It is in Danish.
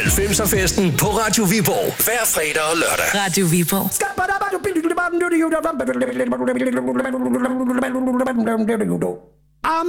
90'er-festen på Radio Viborg. Hver fredag og lørdag. Radio Viborg. Skabba